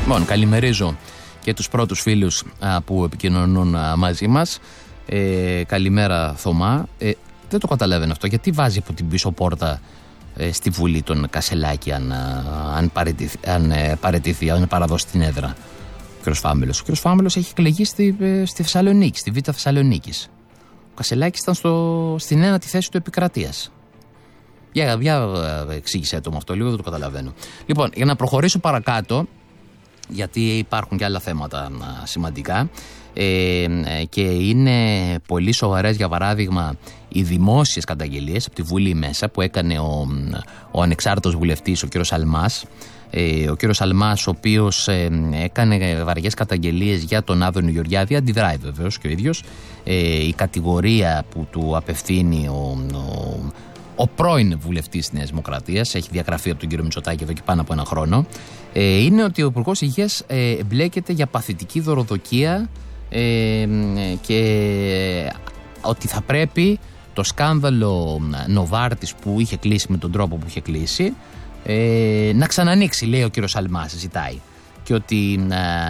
Λοιπόν, καλημερίζω και τους πρώτους φίλους που επικοινωνούν μαζί μας. Καλημέρα Θωμά. Δεν το καταλαβαίνω αυτό. Γιατί βάζει από την πίσω πόρτα στη Βουλή τον Κασελάκη αν παραιτηθεί, αν παραδώσει την έδρα ο κ. Φάμελος. Ο κ. Φάμελος έχει εκλεγεί στη Θεσσαλονίκη, στη Β' Θεσσαλονίκης. Ο Κασελάκης ήταν στην ένατη θέση του επικρατείας. Για εξήγησέ το με αυτό λίγο, δεν το καταλαβαίνω. Λοιπόν, για να προχωρήσω παρακάτω, γιατί υπάρχουν και άλλα θέματα σημαντικά και είναι πολύ σοβαρές, για παράδειγμα οι δημόσιες καταγγελίες από τη Βουλή μέσα που έκανε ο ανεξάρτητος βουλευτής ο κύριος Αλμάς. Ο κύριος Αλμάς, ο οποίος έκανε βαριές καταγγελίες για τον Άδωνη Γεωργιάδη, αντιδράει βεβαίως και ο ίδιος. Η κατηγορία που του απευθύνει ο πρώην βουλευτής της Νέας Δημοκρατίας, έχει διαγραφεί από τον κύριο Μητσοτάκη εδώ και πάνω από ένα χρόνο, είναι ότι ο Υπουργός Υγείας μπλέκεται για παθητική δωροδοκία και ότι θα πρέπει το σκάνδαλο Νοβάρτης που είχε κλείσει με τον τρόπο που είχε κλείσει να ξανανοίξει, λέει ο κύριος Αλμάς, ζητάει. Και ότι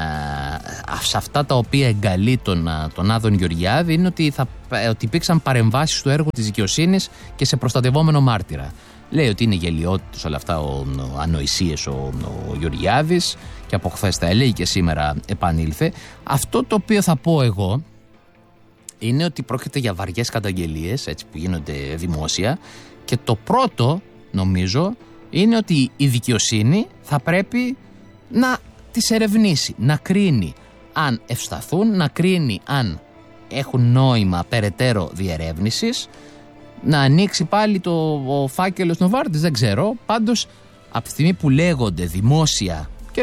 σε αυτά τα οποία εγκαλεί τον Άδωνη Γεωργιάδη είναι ότι υπήρξαν παρεμβάσεις στο έργο της δικαιοσύνης και σε προστατευόμενο μάρτυρα. Λέει ότι είναι γελιότητες όλα αυτά, ανοησίες ο Γεωργιάδης, και από χθες τα έλεγε και σήμερα επανήλθε. Αυτό το οποίο θα πω εγώ είναι ότι πρόκειται για βαριές καταγγελίες, έτσι, που γίνονται δημόσια, και το πρώτο νομίζω είναι ότι η δικαιοσύνη θα πρέπει να τις ερευνήσει, να κρίνει αν ευσταθούν, να κρίνει αν έχουν νόημα περαιτέρω διερεύνησης, να ανοίξει πάλι ο φάκελος Νοβάρτης, δεν ξέρω. Πάντως από τη στιγμή που λέγονται δημόσια και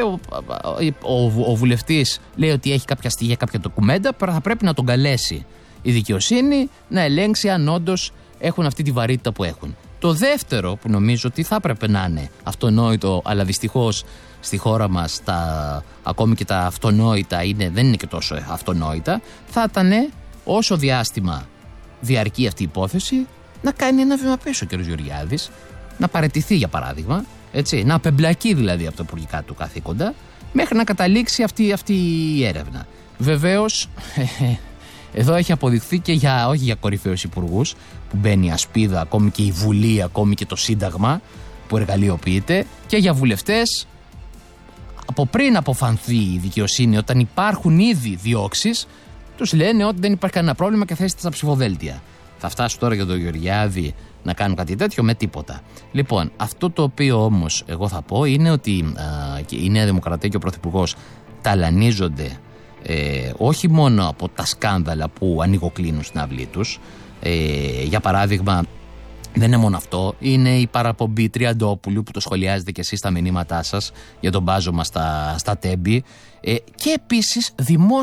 ο βουλευτής λέει ότι έχει κάποια στοιχεία, κάποια ντοκουμέντα, θα πρέπει να τον καλέσει η δικαιοσύνη να ελέγξει αν όντως έχουν αυτή τη βαρύτητα που έχουν. Το δεύτερο που νομίζω ότι θα έπρεπε να είναι αυτονόητο, αλλά δυστυχώς στη χώρα μας ακόμη και τα αυτονόητα δεν είναι και τόσο αυτονόητα, θα ήταν όσο διάστημα διαρκεί αυτή η υπόθεση να κάνει ένα βήμα πίσω ο κ. Γεωργιάδης, να παραιτηθεί για παράδειγμα, έτσι, να απεμπλακεί δηλαδή από τα υπουργικά του καθήκοντα μέχρι να καταλήξει αυτή η έρευνα. Βεβαίως εδώ έχει αποδειχθεί και όχι για κορυφαίους υπουργούς που μπαίνει η ασπίδα, ακόμη και η Βουλή, ακόμη και το Σύνταγμα που εργαλειοποιείται, και για βουλευτές από πριν αποφανθεί η δικαιοσύνη, όταν υπάρχουν ήδη διώξεις, τους λένε ότι δεν υπάρχει κανένα πρόβλημα και θέστε στα ψηφοδέλτια. Θα φτάσουν τώρα για τον Γεωργιάδη να κάνουν κάτι τέτοιο με τίποτα. Λοιπόν, αυτό το οποίο όμως εγώ θα πω είναι ότι η Νέα Δημοκρατία και ο Πρωθυπουργός ταλανίζονται όχι μόνο από τα σκάνδαλα που ανοιγοκλίνουν στην αυλή τους. Για παράδειγμα, δεν είναι μόνο αυτό, είναι η παραπομπή Τριαντόπουλου που το σχολιάζετε και εσείς στα μηνύματά σας για τον μπάζωμα στα τέμπη, και επίσης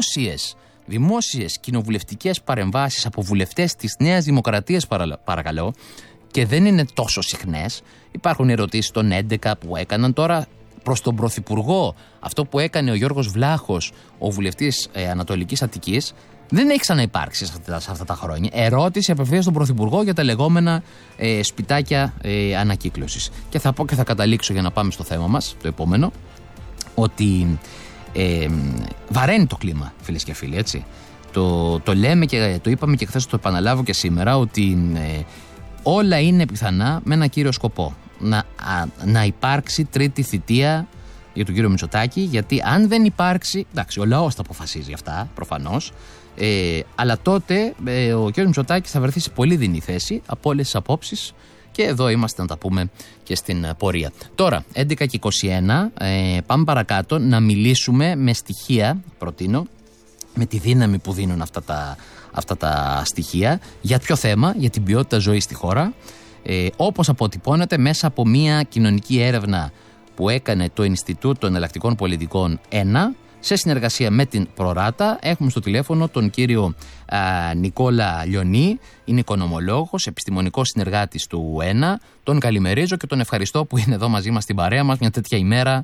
δημόσιες κοινοβουλευτικές παρεμβάσεις από βουλευτές της Νέας Δημοκρατίας, παρακαλώ, και δεν είναι τόσο συχνές. Υπάρχουν ερωτήσεις των 11 που έκαναν τώρα προς τον Πρωθυπουργό. Αυτό που έκανε ο Γιώργος Βλάχος, ο βουλευτής Ανατολικής Αττικής, δεν έχει ξαναυπάρξει σε αυτά τα χρόνια. Ερώτηση απευθείας στον Πρωθυπουργό για τα λεγόμενα σπιτάκια ανακύκλωσης. Και θα πω και θα καταλήξω για να πάμε στο θέμα μας, το επόμενο, ότι βαραίνει το κλίμα, φίλες και φίλοι, έτσι. Το λέμε και το είπαμε και χθες, το επαναλάβω και σήμερα, ότι όλα είναι πιθανά με ένα κύριο σκοπό. Να υπάρξει τρίτη θητεία για τον κύριο Μητσοτάκη, γιατί αν δεν υπάρξει, εντάξει, ο λαός θα αποφασίζει αυτά προφανώς, αλλά τότε ο κύριος Μητσοτάκης θα βρεθεί σε πολύ δεινή θέση από όλες τις απόψεις, και εδώ είμαστε να τα πούμε και στην πορεία. Τώρα 11:21, πάμε παρακάτω να μιλήσουμε με στοιχεία, προτείνω, με τη δύναμη που δίνουν αυτά τα στοιχεία. Για ποιο θέμα? Για την ποιότητα ζωής στη χώρα, όπως αποτυπώνεται μέσα από μια κοινωνική έρευνα που έκανε το Ινστιτούτο Εναλλακτικών Πολιτικών 1 σε συνεργασία με την Προράτα. Έχουμε στο τηλέφωνο τον κύριο Νικόλα Λιονί, είναι οικονομολόγος, επιστημονικός συνεργάτης του 1. Τον καλημερίζω και τον ευχαριστώ που είναι εδώ μαζί μας στην παρέα μας μια τέτοια ημέρα,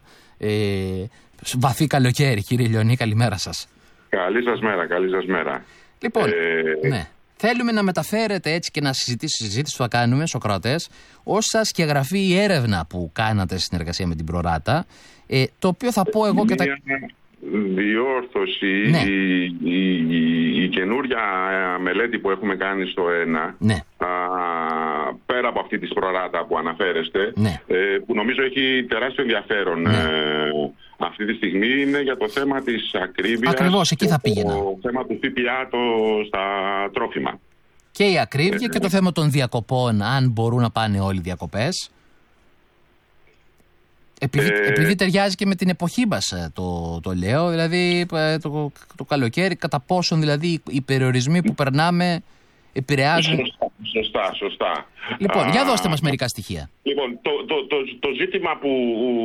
βαθύ καλοκαίρι. Κύριε Λιονί, καλημέρα σας. Καλή σας μέρα, καλή σας μέρα. Λοιπόν, ναι. θέλουμε να μεταφέρετε έτσι και να συζήτηση που θα κάνουμε, Σωκράτες, όσα σκιαγραφεί η έρευνα που κάνατε σε συνεργασία με την Προράτα, το οποίο θα πω εγώ και τα... Διόρθωση, ναι. η καινούρια μελέτη που έχουμε κάνει στο ΕΝΑ, ναι. Πέρα από αυτή της Προράτα που αναφέρεστε, ναι. Που νομίζω έχει τεράστιο ενδιαφέρον, ναι. Αυτή τη στιγμή, είναι για το θέμα της ακρίβειας. Ακριβώς, εκεί θα πήγαινα. Το θέμα του ΦΠΑ στα τρόφιμα. Και η ακρίβεια και το θέμα των διακοπών, αν μπορούν να πάνε όλοι οι διακοπές. Επειδή ταιριάζει και με την εποχή μας το λέω, δηλαδή το καλοκαίρι, κατά πόσον δηλαδή οι περιορισμοί που περνάμε επηρεάζουν. Σωστά. Λοιπόν, για δώστε μας μερικά στοιχεία. Λοιπόν, το ζήτημα που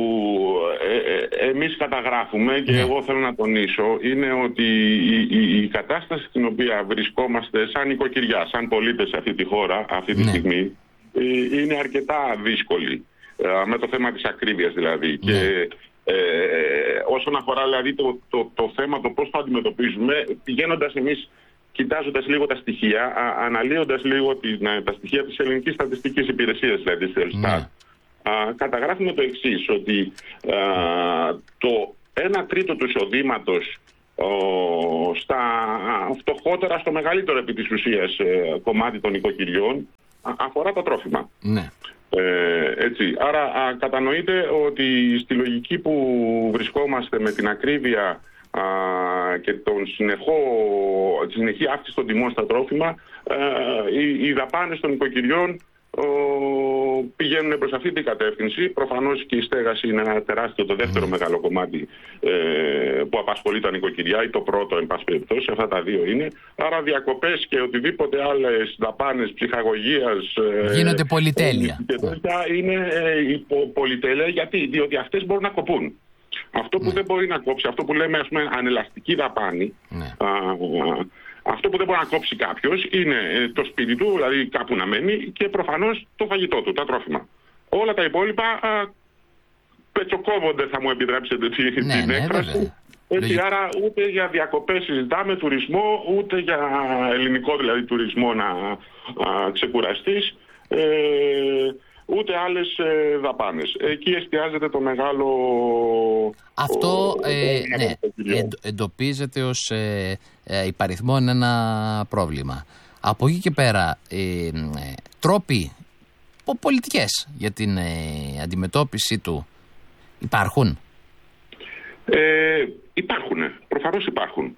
εμείς καταγράφουμε και εγώ θέλω να τονίσω είναι ότι η κατάσταση στην οποία βρισκόμαστε σαν νοικοκυριά, σαν πολίτες σε αυτή τη χώρα αυτή τη στιγμή, είναι αρκετά δύσκολη. Με το θέμα της ακρίβειας δηλαδή. Και όσον αφορά δηλαδή το θέμα, το πώς το αντιμετωπίζουμε, πηγαίνοντας εμείς, κοιτάζοντας λίγο τα στοιχεία, αναλύοντας λίγο τα στοιχεία της Ελληνικής Στατιστικής Υπηρεσίας, δηλαδή της Ελστάτ, καταγράφουμε το εξής, ότι το 1/3 του εισοδήματος στα φτωχότερα, στο μεγαλύτερο επί της ουσίας κομμάτι των οικοκυριών, αφορά τα τρόφιμα. Ναι. Έτσι. Άρα κατανοείτε ότι στη λογική που βρισκόμαστε με την ακρίβεια και τη συνεχή αύξηση των τιμών στα τρόφιμα, οι δαπάνες των οικοκυριών πηγαίνουν προς αυτή την κατεύθυνση. Προφανώς και η στέγαση είναι ένα τεράστιο, το δεύτερο μεγάλο κομμάτι που απασχολεί τα νοικοκυριά, ή το πρώτο εν πάση περιπτώσει, αυτά τα δύο είναι. Άρα διακοπές και οτιδήποτε άλλες δαπάνες ψυχαγωγίας γίνονται πολυτέλεια. Είναι πολυτέλεια. Διότι αυτές μπορούν να κοπούν. Αυτό που δεν μπορεί να κόψει, αυτό που λέμε, ας πούμε, ανελαστική δαπάνη, αυτό που δεν μπορεί να κόψει κάποιος είναι το σπίτι του, δηλαδή κάπου να μένει, και προφανώς το φαγητό του, τα τρόφιμα. Όλα τα υπόλοιπα πετσοκόβονται, θα μου επιτρέψετε την έκφραση. Έτσι, άρα ούτε για διακοπές συζητάμε, τουρισμό, ούτε για ελληνικό δηλαδή τουρισμό να ξεκουραστείς, ούτε άλλες δαπάνες. Εκεί εστιάζεται το μεγάλο... Αυτό εντοπίζεται ως υπαριθμόν ένα πρόβλημα. Από εκεί και πέρα, τρόποι πολιτικές για την αντιμετώπιση του υπάρχουν? Υπάρχουν, προφανώς υπάρχουν.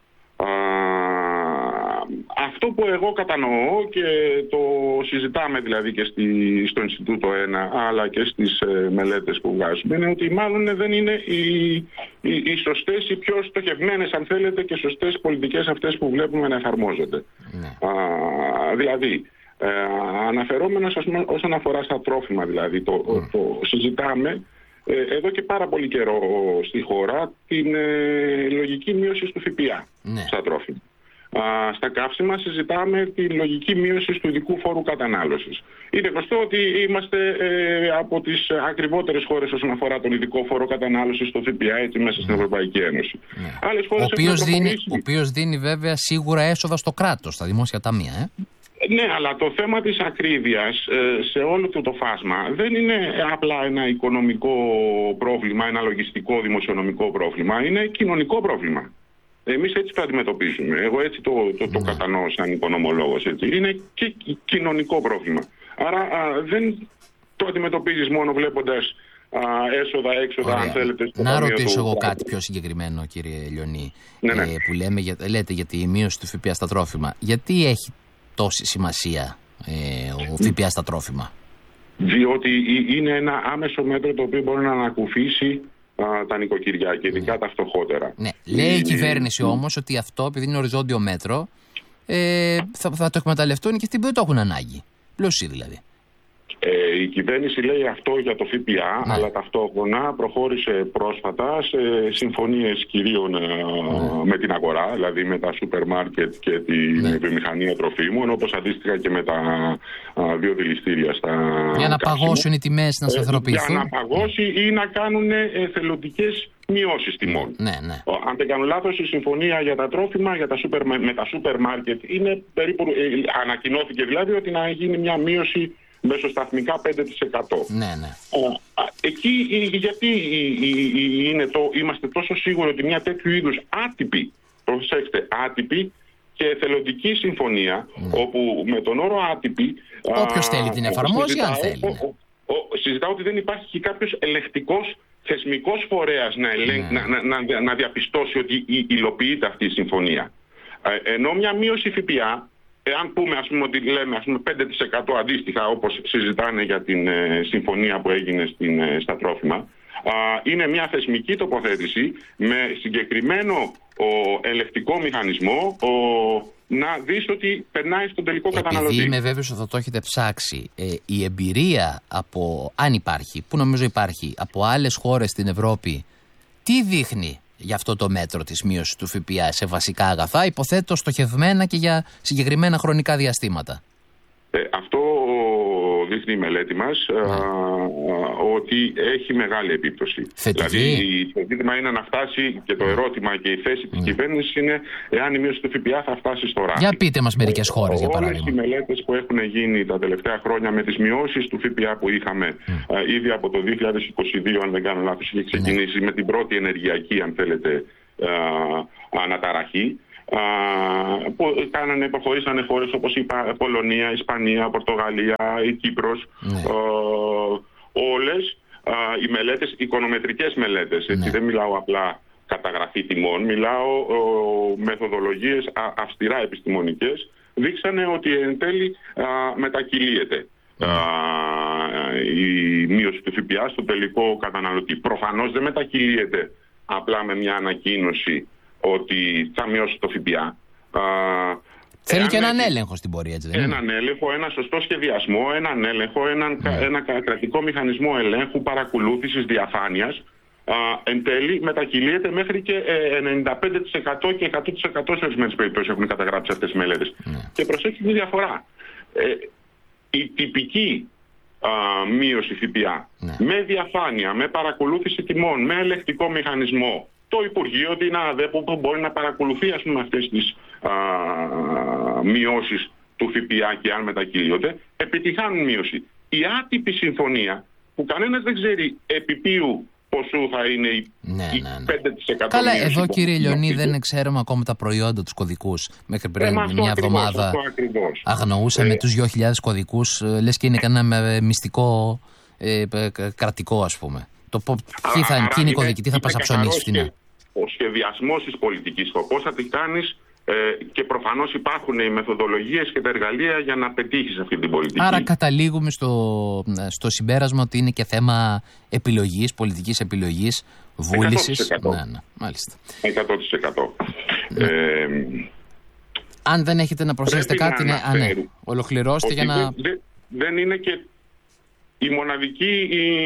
Αυτό που εγώ κατανοώ και το συζητάμε δηλαδή και στο Ινστιτούτο 1 αλλά και στις μελέτες που βγάζουμε, είναι ότι μάλλον δεν είναι οι σωστές, οι πιο στοχευμένες αν θέλετε και σωστές πολιτικές αυτές που βλέπουμε να εφαρμόζονται. Δηλαδή αναφερόμενος όσον αφορά στα τρόφιμα, δηλαδή το συζητάμε εδώ και πάρα πολύ καιρό στη χώρα την λογική μείωση του ΦΠΑ στα τρόφιμα. Στα καύσιμα συζητάμε τη λογική μείωση του ειδικού φόρου κατανάλωσης. Είναι γνωστό ότι είμαστε από τις ακριβότερες χώρες όσον αφορά τον ειδικό φόρο κατανάλωσης στο ΦΠΑ, έτσι, μέσα στην Ευρωπαϊκή Ένωση. Άλλες χώρες ο οποίος δίνει βέβαια σίγουρα έσοδα στο κράτος, στα δημόσια ταμεία. Ναι, αλλά το θέμα της ακρίβειας σε όλο το φάσμα δεν είναι απλά ένα οικονομικό πρόβλημα, ένα λογιστικό δημοσιονομικό πρόβλημα, είναι κοινωνικό πρόβλημα. Εμείς έτσι το αντιμετωπίζουμε. Εγώ έτσι το κατανοώ σαν οικονομολόγος. Έτσι. Είναι και κοινωνικό πρόβλημα. Άρα δεν το αντιμετωπίζεις μόνο βλέποντας έσοδα, έξοδα, αν θέλετε. Να ρωτήσω εγώ κάτι πιο συγκεκριμένο, κύριε Λιονί, που λέτε για τη μείωση του ΦΠΑ στα τρόφιμα. Γιατί έχει τόση σημασία ο ΦΠΑ στα τρόφιμα? Διότι είναι ένα άμεσο μέτρο το οποίο μπορεί να ανακουφίσει τα νοικοκυριά και ειδικά τα φτωχότερα. Ναι. Λέει η κυβέρνηση όμως ότι αυτό, επειδή είναι οριζόντιο μέτρο, θα το εκμεταλλευτούν και αυτοί που δεν το έχουν ανάγκη. Πλούσιοι δηλαδή. Η κυβέρνηση λέει αυτό για το ΦΠΑ, αλλά ταυτόχρονα προχώρησε πρόσφατα σε συμφωνίες κυρίων με την αγορά, δηλαδή με τα σούπερ μάρκετ και τη βιομηχανία τροφίμων, όπως αντίστοιχα και με τα βιοδηληστήρια στα για να παγώσουν οι τιμές, να σταθεροποιηθούν. Για να παγώσει ή να κάνουν εθελοντικές μειώσεις τιμών. Ναι. Αν δεν κάνω λάθος, η συμφωνία για τα τρόφιμα με τα σούπερ μάρκετ είναι περίπου, ανακοινώθηκε δηλαδή ότι να γίνει μια μείωση μεσοσταθμικά 5%. Ναι. Εκεί γιατί είμαστε τόσο σίγουροι ότι μια τέτοιου είδους άτυπη, προσέξτε, άτυπη και εθελοντική συμφωνία, όπου με τον όρο άτυπη... Όποιος θέλει την εφαρμόζει, αν θέλει. Συζητάω ότι δεν υπάρχει και κάποιος ελεκτικός θεσμικός φορέας να διαπιστώσει ότι υλοποιείται αυτή η συμφωνία. Ενώ μια μείωση ΦΠΑ, εάν πούμε ότι λέμε 5% αντίστοιχα όπως συζητάνε για την συμφωνία που έγινε στα τρόφιμα, είναι μια θεσμική τοποθέτηση με συγκεκριμένο ελεκτικό μηχανισμό να δεις ότι περνάει στον τελικό καταναλωτή. Επειδή είμαι βέβαιος ότι θα το έχετε ψάξει, η εμπειρία αν υπάρχει, που νομίζω υπάρχει, από άλλες χώρες στην Ευρώπη, τι δείχνει για αυτό το μέτρο της μείωσης του ΦΠΑ σε βασικά αγαθά, υποθέτω στοχευμένα και για συγκεκριμένα χρονικά διαστήματα? Αυτό δείχνει η μελέτη μας, ότι έχει μεγάλη επίπτωση. Θετική. Δηλαδή το ζήτημα είναι να φτάσει, και το ερώτημα και η θέση της κυβέρνησης είναι εάν η μείωση του ΦΠΑ θα φτάσει στο ράφι. Για πείτε μας μερικές χώρες, για παράδειγμα. Όλες οι μελέτες που έχουν γίνει τα τελευταία χρόνια με τις μειώσεις του ΦΠΑ που είχαμε ήδη από το 2022, αν δεν κάνω λάθος, είχε ξεκινήσει με την πρώτη ενεργειακή, αν θέλετε, αναταραχή, που προχωρήσανε χώρες όπως η Πολωνία, η Ισπανία, η Πορτογαλία, η Κύπρος, όλες οι μελέτες, οικονομετρικές μελέτες, έτσι, δεν μιλάω απλά καταγραφή τιμών, μιλάω μεθοδολογίες αυστηρά επιστημονικές, δείξανε ότι εν τέλει μετακυλίεται η μείωση του ΦΠΑ στο τελικό καταναλωτή. Προφανώς δεν μετακυλίεται απλά με μια ανακοίνωση ότι θα μειώσει το ΦΠΑ. Θέλει και έναν έλεγχο στην πορεία, έτσι δεν είναι? Έναν έλεγχο, ένα σωστό σχεδιασμό, έναν έλεγχο, ένα κρατικό μηχανισμό ελέγχου, παρακολούθησης, διαφάνειας. Εν τέλει μετακυλίεται μέχρι και 95% και 100% σε ορισμένες περιπτώσεις έχουν καταγράψει αυτές τις μελέτες. Και προσέξτε τη διαφορά. Η τυπική μείωση ΦΠΑ με διαφάνεια, με παρακολούθηση τιμών, με ελεκτικό μηχανισμό, το Υπουργείο, την ΑΔΕ που μπορεί να παρακολουθεί αυτές τις μειώσεις του ΦΠΑ και αν μετακυλίονται, επιτυχάνουν μείωση. Η άτυπη συμφωνία που κανένας δεν ξέρει επί ποιου ποσού θα είναι η 5%. Καλά, εδώ κύριε Λιονί δεν ξέρουμε ακόμα τα προϊόντα, τους κωδικούς. Μέχρι πριν μια εβδομάδα αγνοούσαμε τους 2.000 κωδικούς, λες και είναι κανένα μυστικό κρατικό, ας πούμε. Ποιοι είναι οι κωδικοί, τι θα πας να ψωνίσεις φθηνά? Ο σχεδιασμός της πολιτικής, το πώς θα τη κάνεις, και προφανώς υπάρχουν οι μεθοδολογίες και τα εργαλεία για να πετύχεις αυτή την πολιτική. Άρα καταλήγουμε στο συμπέρασμα ότι είναι και θέμα επιλογής, πολιτικής επιλογής, βούλησης. 100%. Μάλιστα. 100%. Αν δεν έχετε να προσθέσετε κάτι, ολοκληρώστε για να... Δεν είναι και η μοναδική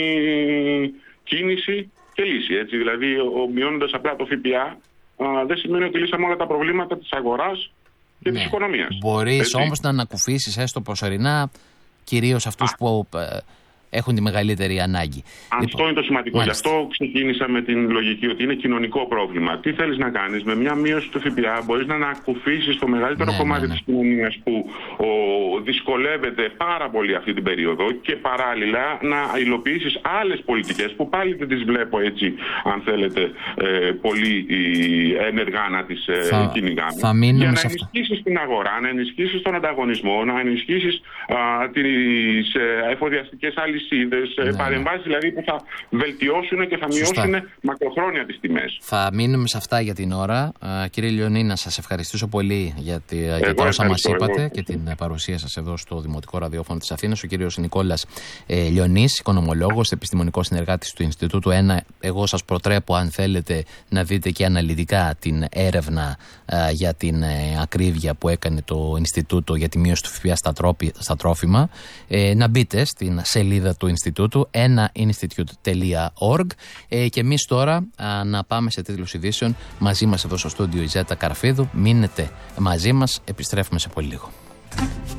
κίνηση και λύση, έτσι. Δηλαδή, μειώνοντας απλά το ΦΠΑ, δεν σημαίνει ότι λύσαμε όλα τα προβλήματα της αγοράς και της οικονομίας. Μπορείς όμως να ανακουφίσεις έστω προσωρινά κυρίως αυτούς που έχουν τη μεγαλύτερη ανάγκη. Αυτό είναι το σημαντικό. Γι' αυτό ξεκίνησα με την λογική ότι είναι κοινωνικό πρόβλημα. Τι θέλεις να κάνεις? Με μια μείωση του ΦΠΑ μπορείς να ανακουφίσεις το μεγαλύτερο κομμάτι της κοινωνίας που δυσκολεύεται πάρα πολύ αυτή την περίοδο και παράλληλα να υλοποιήσεις άλλες πολιτικές που πάλι δεν τις βλέπω έτσι, αν θέλετε, πολύ ένεργα να τις κυνηγάμε. Για να ενισχύσεις την αγορά, να ενισχύσεις τον ανταγωνισμό, να ενισχύσεις τις εφοδιαστικές αλυσίδες, παρεμβάσεις δηλαδή που θα βελτιώσουν και θα μειώσουν μακροχρόνια τις τιμές. Θα μείνουμε σε αυτά για την ώρα. Κύριε Λιονί, να σας ευχαριστήσω πολύ για τα όσα μας είπατε και την παρουσία σας εδώ στο Δημοτικό Ραδιόφωνο της Αθήνας. Ο κύριος Νικόλας Λιονής, οικονομολόγος, επιστημονικός συνεργάτης του Ινστιτούτου 1. Εγώ σας προτρέπω, αν θέλετε, να δείτε και αναλυτικά την έρευνα για την ακρίβεια που έκανε το Ινστιτούτο για τη μείωση του ΦΠΑ στα τρόφιμα. Να μπείτε στην σελίδα του Ινστιτούτου, enainstitute.org, και εμείς τώρα να πάμε σε τίτλους ειδήσεων. Μαζί μας εδώ στο στούντιο η Ζέτα Καρφίδου. Μείνετε μαζί μας, επιστρέφουμε σε πολύ λίγο.